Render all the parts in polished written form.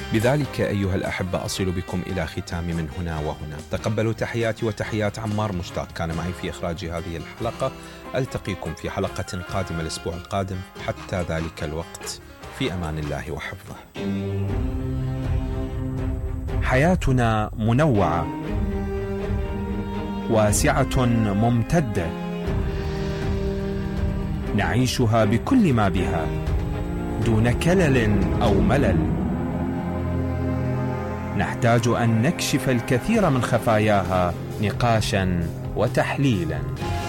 بذلك أيها الأحبة أصل بكم إلى ختام من هنا وهنا. تقبلوا تحياتي وتحيات عمار مشتاق كان معي في إخراج هذه الحلقة. ألتقيكم في حلقة قادمة الأسبوع القادم. حتى ذلك الوقت في أمان الله وحفظه. حياتنا منوعة واسعة ممتدة، نعيشها بكل ما بها دون كلل أو ملل. نحتاج أن نكشف الكثير من خفاياها نقاشا وتحليلا.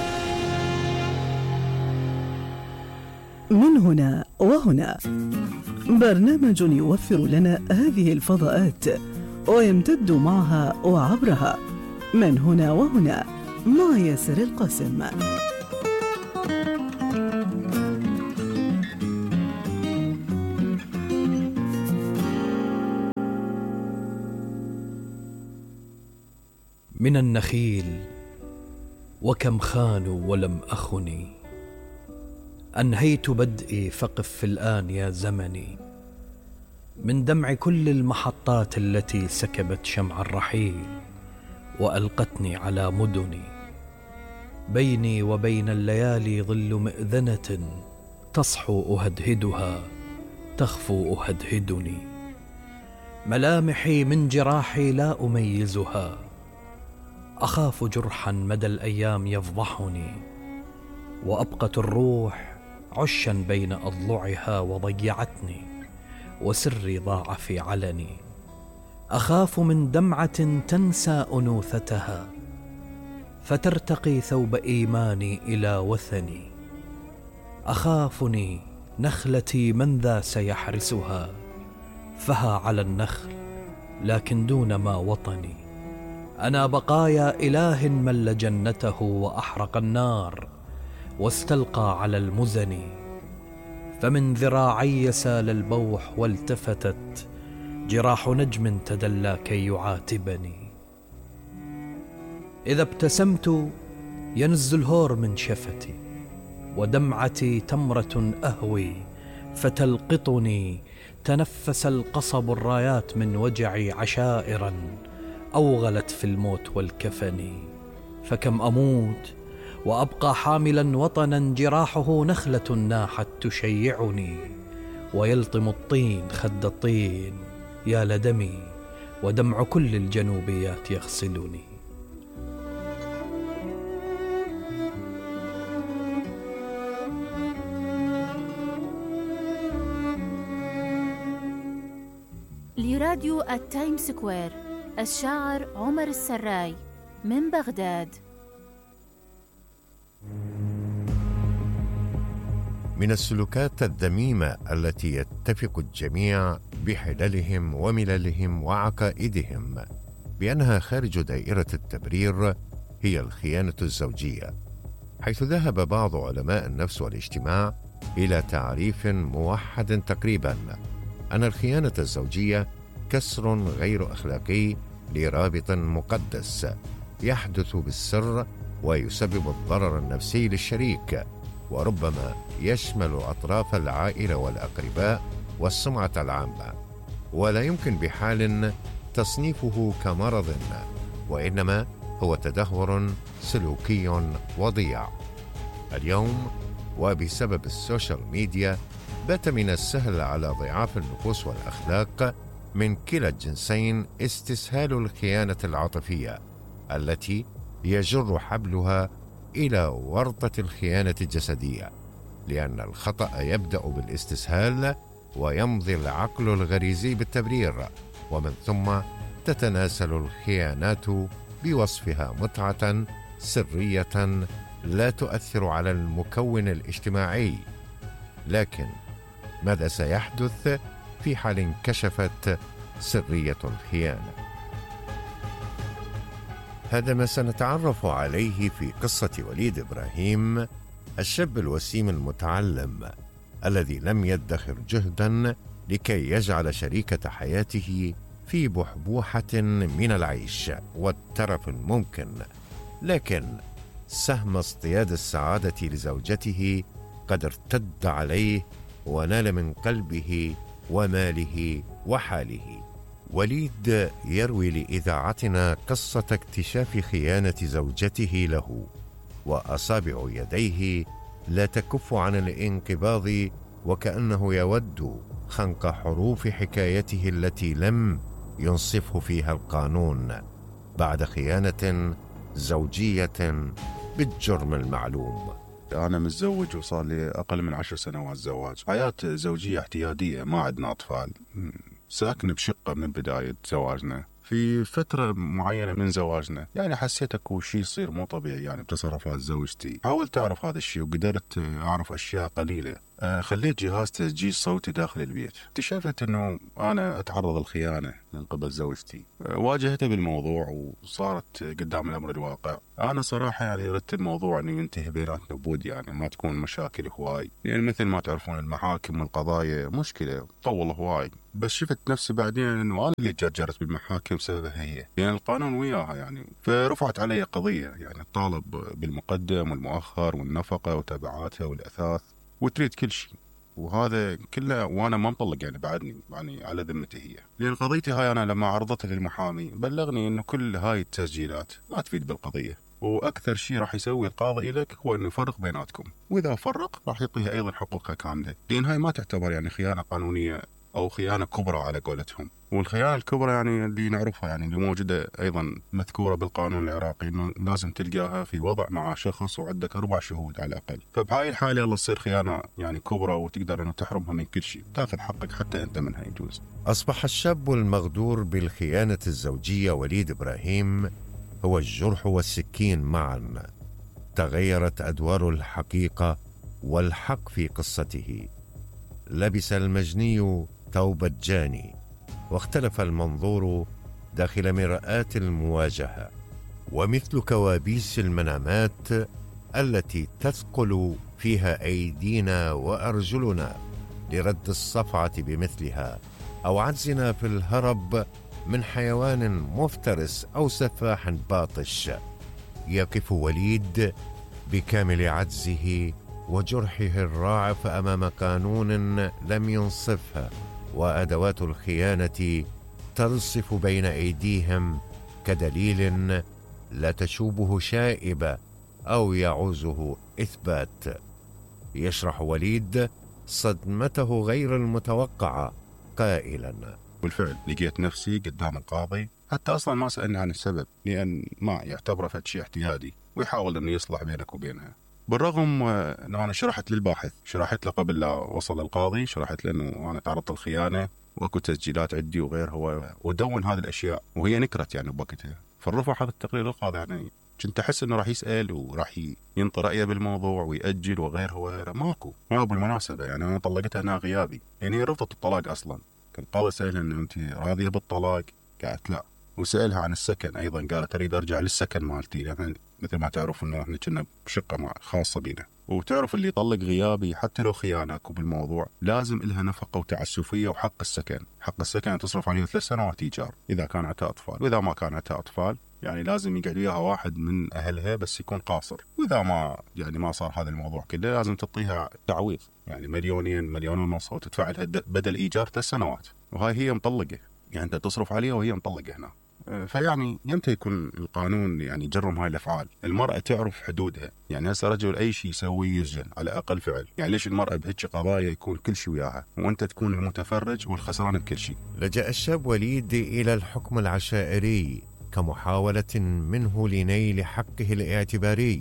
من هنا وهنا، برنامج يوفر لنا هذه الفضاءات ويمتد معها وعبرها. من هنا وهنا مع ياسر القاسم. من النخيل وكم خانوا ولم أخني، أنهيت بدئي فقف في الآن يا زمني. من دمع كل المحطات التي سكبت شمع الرحيل وألقتني على مدني. بيني وبين الليالي ظل مئذنة، تصحو أهدهدها تخفو أهدهدني. ملامحي من جراحي لا أميزها، أخاف جرحا مدى الأيام يفضحني. وأبقت الروح عشا بين أضلعها وضيعتني، وسري ضاع في علني. أخاف من دمعة تنسى أنوثتها، فترتقي ثوب إيماني إلى وثني. أخافني نخلتي من ذا سيحرسها، فها على النخل لكن دون ما وطني. أنا بقايا إله مل جنته وأحرق النار واستلقى على المزن. فمن ذراعي سال البوح والتفتت جراح نجم تدلى كي يعاتبني. إذا ابتسمت ينز الهور من شفتي، ودمعتي تمرة أهوي فتلقطني. تنفس القصب الرايات من وجعي عشائرا أوغلت في الموت والكفن. فكم أموت وأبقى حاملا وطنا جراحه نخلة ناحت تشيعني. ويلطم الطين خد الطين يا لدمي، ودمع كل الجنوبيات يغسلني. لراديو التايم سكوير، الشاعر عمر السراي من بغداد. من السلوكات الذميمة التي يتفق الجميع بحللهم ومللهم وعقائدهم بأنها خارج دائرة التبرير هي الخيانة الزوجية، حيث ذهب بعض علماء النفس والاجتماع إلى تعريف موحد تقريبا أن الخيانة الزوجية كسر غير أخلاقي لرابط مقدس يحدث بالسر ويسبب الضرر النفسي للشريك، وربما يشمل أطراف العائلة والأقرباء والسمعة العامة، ولا يمكن بحال تصنيفه كمرض، وإنما هو تدهور سلوكي وضياع. اليوم وبسبب السوشيال ميديا بات من السهل على ضعاف النفوس والأخلاق من كلا الجنسين استسهال الخيانة العاطفية التي يجر حبلها إلى ورطة الخيانة الجسدية، لأن الخطأ يبدأ بالاستسهال ويمضي العقل الغريزي بالتبرير، ومن ثم تتناسل الخيانات بوصفها متعة سرية لا تؤثر على المكون الاجتماعي. لكن ماذا سيحدث في حال انكشفت سرية الخيانة؟ هذا ما سنتعرف عليه في قصة وليد إبراهيم، الشاب الوسيم المتعلم الذي لم يدخر جهدا لكي يجعل شريكة حياته في بحبوحة من العيش والترف الممكن، لكن سهم اصطياد السعادة لزوجته قد ارتد عليه ونال من قلبه وماله وحاله. وليد يروي لإذاعتنا قصة اكتشاف خيانة زوجته له، وأصابع يديه لا تكف عن الانقباض، وكأنه يود خنق حروف حكايته التي لم ينصفه فيها القانون بعد خيانة زوجية بالجرم المعلوم. أنا متزوج وصار لي أقل من 10 سنوات زواج، حياة زوجية اعتيادية، ما عندنا أطفال، ساكن بشقة من بداية زواجنا. في فترة معينة من زواجنا يعني حسيت اكو شيء يصير مو طبيعي يعني بتصرفات زوجتي. حاولت اعرف هذا الشيء وقدرت اعرف اشياء قليلة. خليت جهاز تسجيل صوتي داخل البيت. اكتشفت انه انا اتعرض للخيانة من قبل زوجتي. واجهتها بالموضوع وصارت قدام الامر الواقع. انا صراحة يعني ردت الموضوع انه ينتهي بيناتنا بود، يعني ما تكون مشاكل هواي، يعني مثل ما تعرفون المحاكم والقضايا مشكلة طول هواي. بس شفت نفسي بعدين انه انا اللي تجرجرت بالمحاكم بسببها هي، يعني القانون وياها يعني. فرفعت علي قضية، يعني الطالب بالمقدم والمؤخر والنفقة وتبعاتها والاثاث، وتريد كل شيء، وهذا كله وانا ما مطلق يعني بعدني، يعني على ذمتي هي. لان قضيتي هاي انا لما عرضتها للمحامي بلغني انه كل هاي التسجيلات ما تفيد بالقضية، واكثر شيء راح يسوي القاضي لك هو انه يفرق بيناتكم، واذا فرق راح يعطيها ايضا حقوقها كاملة، لان هاي ما تعتبر يعني خيانة قانونية او خيانة كبرى على قولتهم. والخيانة الكبرى يعني اللي نعرفها يعني اللي موجودة ايضا مذكورة بالقانون العراقي، انه لازم تلقاها في وضع مع شخص وعندك 4 شهود على الاقل. فبهاي الحالة الله تصير خيانة يعني كبرى، وتقدر انه تحرمها من كل شيء، تاخذ حقك حتى انت منها يجوز. أصبح الشاب المغدور بالخيانة الزوجية وليد إبراهيم هو الجرح والسكين معا. تغيرت أدوار الحقيقة والحق في قصته. لبس المجني ثوب الجاني، واختلف المنظور داخل مرآة المواجهة. ومثل كوابيس المنامات التي تثقل فيها أيدينا وأرجلنا لرد الصفعة بمثلها، أو عجزنا في الهرب من حيوان مفترس أو سفاح باطش، يقف وليد بكامل عجزه وجرحه الراعف أمام قانون لم ينصفها، وأدوات الخيانة ترصف بين أيديهم كدليل لا تشوبه شائبة أو يعوزه إثبات. يشرح وليد صدمته غير المتوقعة قائلا: بالفعل لقيت نفسي قدام القاضي، حتى أصلا ما سألني عن السبب، لأن ما يعتبره فد شيء احتيادي ويحاول أنه يصلح بينك وبينها. بالرغم أنه أنا شرحت للباحث، شرحت له قبل لا وصل القاضي، شرحت له أنه أنا تعرضت للخيانة وأكو تسجيلات عندي وغيرها، ودون هذه الأشياء، وهي نكرت يعني بوقتها. فالرفع هذا التقرير للقاضي، يعني كنت أحس أنه راح يسأل وراح ينطي رأيه بالموضوع ويأجل وغيرها. ماكو بالمناسبة يعني أنا طلقتها أنا غيابي، يعني هي رفضت الطلاق أصلا. كان القاضي سألها أنه أنت راضية بالطلاق؟ قالت لا. وسألها عن السكن أيضا، قالت أريد أرجع للسكن مالتي، يعني مثل ما تعرف أنه إحنا كنا بشقة خاصة بينا. وتعرف اللي يطلق غيابي حتى لو خيانك بالموضوع لازم إلها نفقة وتعسفية وحق السكن. حق السكن تصرف عليه 3 سنوات إيجار إذا كان عندها أطفال، وإذا ما كان عندها أطفال يعني لازم يقعد وياها واحد من أهلها بس يكون قاصر. وإذا ما صار هذا الموضوع كله لازم تعطيها تعويض، يعني 2 مليون ونص، وتدفع لها بدل إيجار 3 سنوات. وهاي هي مطلقة، يعني أنت تصرف عليها وهي مطلقة هنا. فيعني يمتى يكون القانون يعني يجرم هاي الأفعال؟ المرأة تعرف حدودها، يعني هسه رجل أي شيء يسوي يسجن على أقل فعل، يعني ليش المرأة بهيك قضايا يكون كل شيء وياها وأنت تكون المتفرج والخسران بكل شيء؟ لجأ الشاب وليد إلى الحكم العشائري كمحاولة منه لنيل حقه الاعتباري،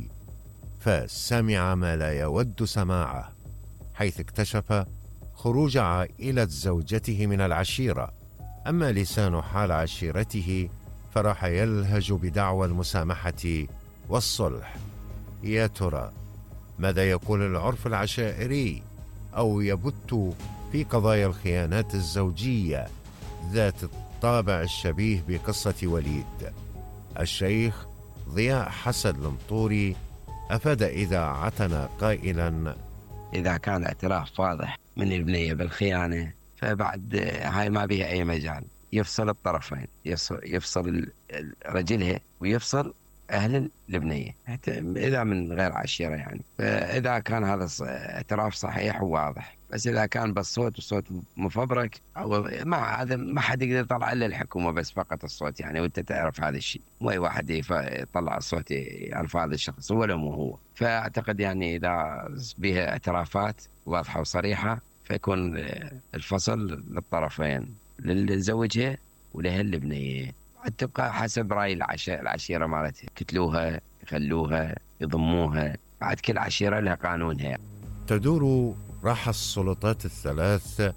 فسمع ما لا يود سماعه، حيث اكتشف خروج عائلة زوجته من العشيرة. أما لسان حال عشيرته فراح يلهج بدعوى المسامحة والصلح. يا ترى ماذا يقول العرف العشائري أو يبت في قضايا الخيانات الزوجية ذات الطابع الشبيه بقصة وليد؟ الشيخ ضياء حسن المطوري أفاد إذاعتنا قائلا: إذا كان اعتراف واضح من البنية بالخيانة فبعد هاي ما بيها أي مجال، يفصل الطرفين، يفصل رجلها ويفصل أهل البنية إذا من غير عشيرة يعني. فإذا كان هذا اعتراف صحيح وواضح، بس إذا كان بالصوت والصوت مفبرك أو مع هذا ما حد يقدر يطلع إلا الحكومة بس فقط الصوت يعني، وأنت تعرف هذا الشيء، مو أي واحد يطلع الصوت يعرف هذا الشخص ولا مو هو. فأعتقد يعني إذا بها اعترافات واضحة وصريحة فيكون الفصل للطرفين، للزوجة ولها البنية. تبقى حسب رأي العشيرة مالتها، يقتلوها يخلوها يضموها، بعد كل عشيرة لها قانونها. تدور راح السلطات الثلاث،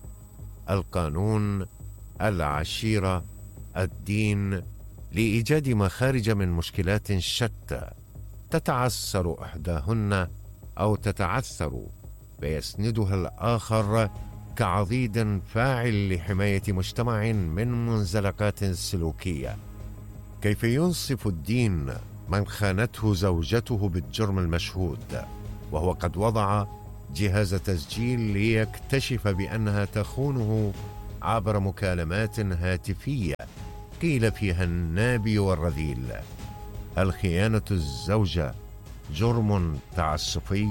القانون، العشيرة، الدين، لإيجاد مخارج من مشكلات شتى تتعسر إحداهن أو تتعثر فيسندها الآخر كعضيد فاعل لحماية مجتمع من منزلقات سلوكية. كيف ينصف الدين من خانته زوجته بالجرم المشهود وهو قد وضع جهاز تسجيل ليكتشف بأنها تخونه عبر مكالمات هاتفية قيل فيها النابي والرذيل؟ الخيانة الزوجة جرم تعسفي؟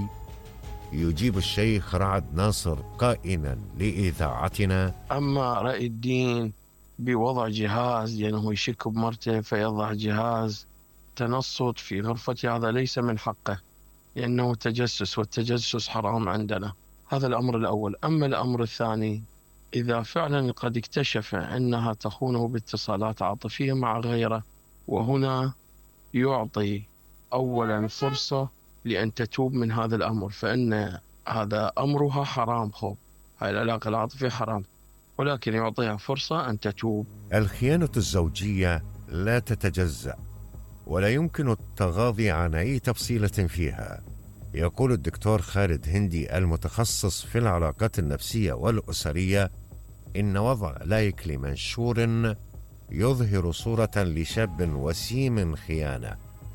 يجيب الشيخ رعد ناصر قائلا لإذاعتنا: أما رأي الدين بوضع جهاز لأنه يشك بمرته فيضع جهاز تنصت في غرفته، هذا ليس من حقه لأنه تجسس، والتجسس حرام عندنا. هذا الأمر الأول. أما الأمر الثاني، إذا فعلا قد اكتشف أنها تخونه باتصالات عاطفية مع غيره، وهنا يعطي أولا فرصة لأن تتوب من هذا الأمر، فإن هذا أمرها حرام، هاي العلاقة العاطفية حرام، ولكن يعطيها فرصة أن تتوب. الخيانة الزوجية لا تتجزأ ولا يمكن التغاضي عن أي تفصيلة فيها. يقول الدكتور خالد هندي المتخصص في العلاقات النفسية والأسرية إن وضع لايك لمنشور يظهر صورة لشاب وسيم خيانة،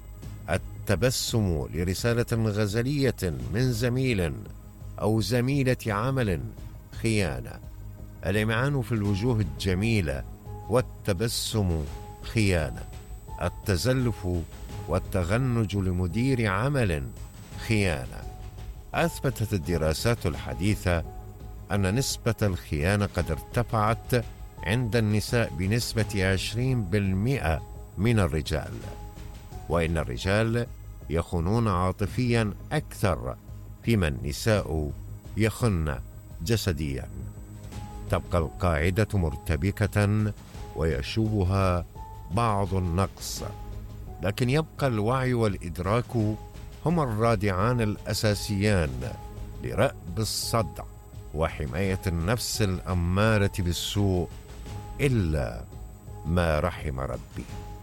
التبسم لرسالة غزلية من زميل أو زميلة عمل خيانة، الإمعان في الوجوه الجميلة والتبسم خيانة، التزلف والتغنج لمدير عمل خيانة. أثبتت الدراسات الحديثة أن نسبة الخيانة قد ارتفعت عند النساء بنسبة 20% من الرجال، وإن الرجال يخونون عاطفيا أكثر فيما النساء يخن جسديا. تبقى القاعدة مرتبكة ويشوبها بعض النقص، لكن يبقى الوعي والإدراك هما الرادعان الأساسيان لرأب الصدع وحماية النفس الأمارة بالسوء إلا ما رحم ربي.